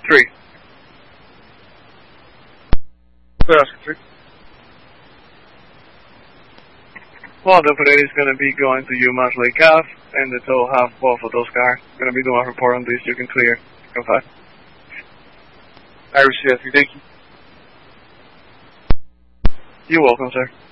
3. Clear Oscar 3. Well, the plane is going to be going to UMass Lake Ave, and the tow half both of those cars. Going to be doing a report on this. You can clear. Go 5. I received that. Thank you. You're welcome, sir.